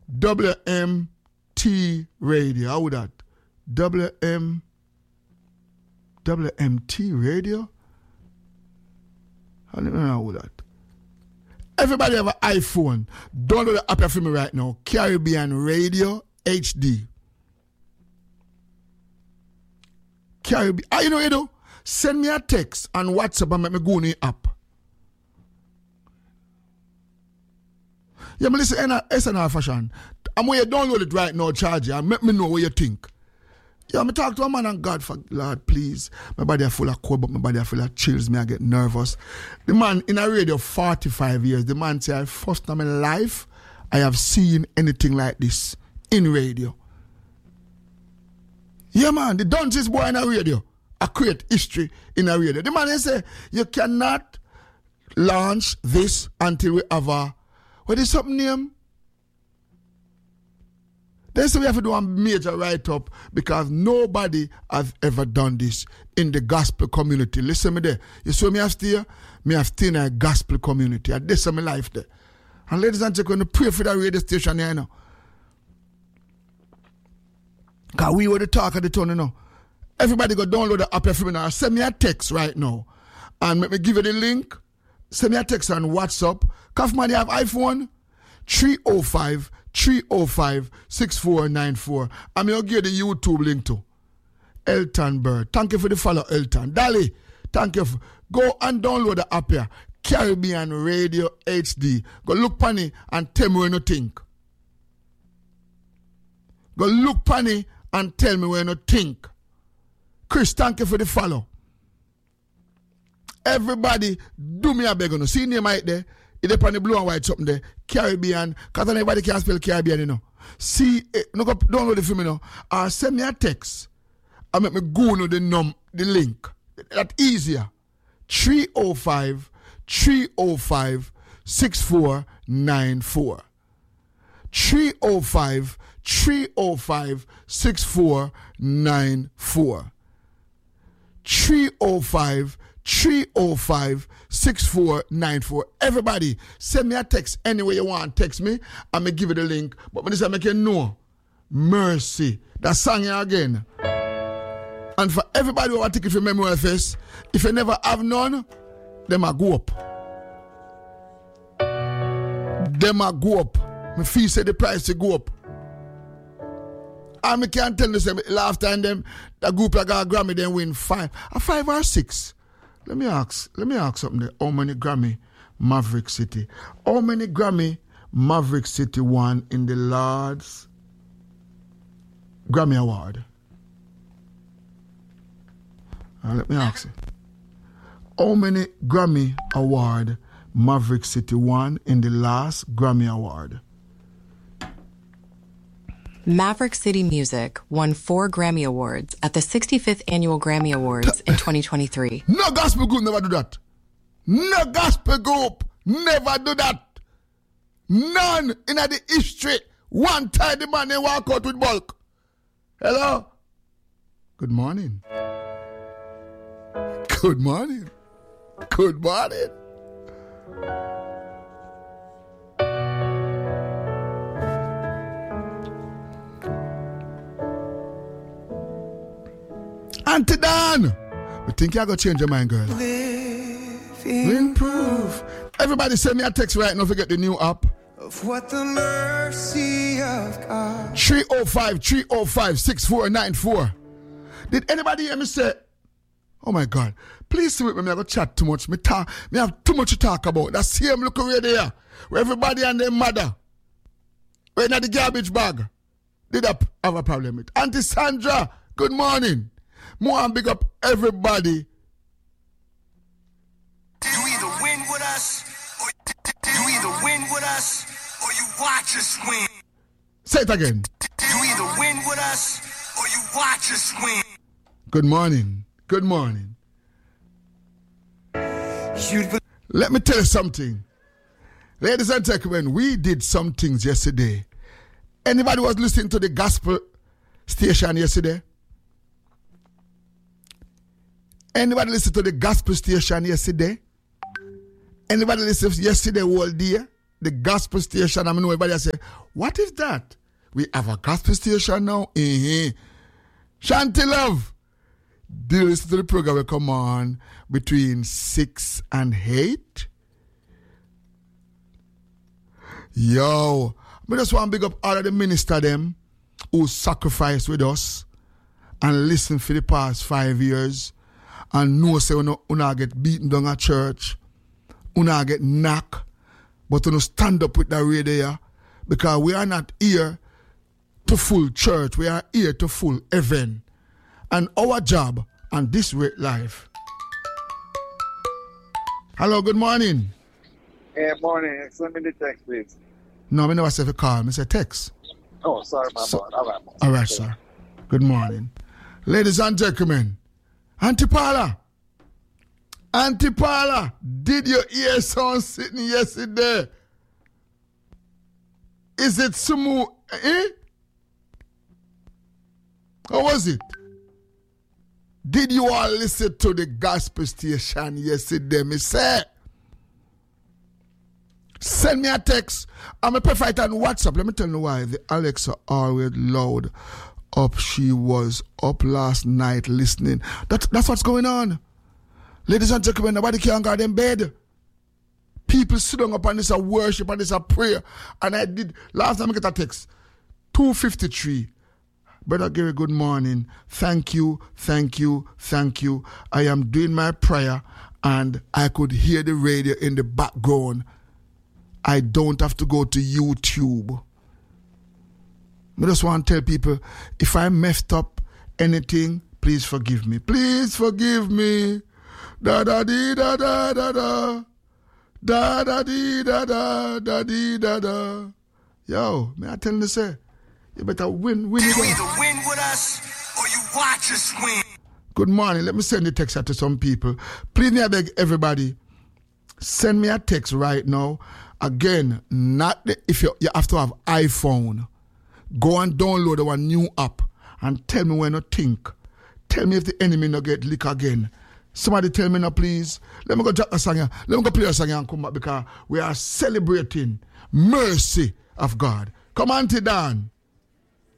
WMT Radio. How would that? WMT Radio? I don't know how would that. Everybody have an iPhone. Download the app for me right now. Caribbean Radio HD. Caribbean. You know what you do? Send me a text on WhatsApp and make me go in the app. Yeah, but listen, SNR Fashion. I'm when you download it right now, charge you, and make me know what you think. Yeah, I talk to a man and God, for Lord, please. My body is full of cold, but my body is full of chills. I get nervous. The man in a radio 45 years, the man say, first time in life, I have seen anything like this in radio. Yeah, man, the Dungeons boy in a radio. I create history in a radio. The man say, you cannot launch this until we have a, what is something name? They say we have to do a major write-up because nobody has ever done this in the gospel community. Listen me there. You saw me have stay in a gospel community. And this is my life there. And ladies and gentlemen, going to pray for the radio station here now. Because we were the talk of the town, you know. Everybody go download the app for me now. Send me a text right now. And let me give you the link. Send me a text on WhatsApp. Kaufman, you have iPhone? 305-6494. I'm going to give the YouTube link to Elton Bird. Thank you for the follow, Elton. Dali, thank you. Go and download the app here. Caribbean Radio HD. Go look pan it and tell me when you think. Go look pan it and tell me when you think. Chris, thank you for the follow. Everybody, do me a beg on. See name right there. It depends on the blue and white something there. Caribbean. Because anybody can spell Caribbean, you know. See, no, go download it for me now. Send me a text. I make me go to the link. That's easier. 305-6494. 305-6494. 305-6494. Everybody, send me a text anywhere you want. Text me, I'm going to give you the link. But when I say make you know, mercy. That song here again. And for everybody who want to take it for Memorial Fest, if you never have none, them a go up. Them a go up. My fee say the price to go up. And I can't tell you, last time them, the group that got a Grammy, then win 5 or 6. Let me ask something there. How many Grammy Maverick City? How many Grammy Maverick City won in the Lord's Grammy Award? Let me ask you. How many Grammy Award Maverick City won in the last Grammy Award? Maverick City Music won 4 Grammy Awards at the 65th Annual Grammy Awards in 2023. No gospel group never do that. No gospel group never do that. None in the history. One time the man they walk out with bulk. Hello? Good morning. Good morning. Good morning. Auntie Dan, we think you're going to change your mind, girl. Living proof. Everybody send me a text right now. Forget the new app. Of what the mercy of God. 305-6494. Did anybody hear me say, oh my God, please see with me, I'm going to chat too much. Me have too much to talk about. That same look over there, where everybody and their mother, right now the garbage bag, did I have a problem with. Auntie Sandra, good morning. More and big up everybody. You either win with us, or you watch us win. Say it again. You either win with us, or you watch us win. Good morning. Good morning. Let me tell you something. Ladies and gentlemen, we did some things yesterday. Anybody was listening to the gospel station yesterday? Anybody listen to the gospel station yesterday? Anybody listen yesterday all day? the gospel station. I know everybody say, what is that? We have a gospel station now. Shanty Love. Do you listen to the program will come on between 6 and 8? Yo, I just want to big up all of the minister them who sacrificed with us and listen for the past 5 years and know say we not get beaten down at church, we not get knocked, but we stand up with the radio because we are not here to full church, we are here to full heaven. And our job on this great life. Hello, good morning. Hey, morning. Send me the text, please. No, I never said a call. I said text. Oh, sorry, my bad. All right, sir. Good morning. Ladies and gentlemen, Auntie Paula, did you hear someone sitting yesterday? Is it smooth? How was it? Did you all listen to the gospel station yesterday, me say? Send me a text. I'm a perfect on WhatsApp. Let me tell you why. The Alexa always loud up. She was up last night listening. That's what's going on. Ladies and gentlemen, nobody can go in bed. People sit down up and this a worship and this a prayer. And I did, last time I get a text, 2:53. Brother Gary, good morning. Thank you. I am doing my prayer and I could hear the radio in the background. I don't have to go to YouTube. I just want to tell people, if I messed up anything, please forgive me. Please forgive me. Da-da-dee-da-da-da-da. Da-da-dee-da-da-da-dee-da-da. Yo, may I tell you, say, you better win. You either win with us or you watch us win. Good morning. Let me send the text out to some people. Please, I beg everybody, send me a text right now. Again, if you have to have iPhone, go and download our new app and tell me when you think. Tell me if the enemy not get lick again. Somebody tell me now, please. Let me go drop a song here. Let me go play a song here and come back because we are celebrating mercy of God. Come on, Auntie Dan.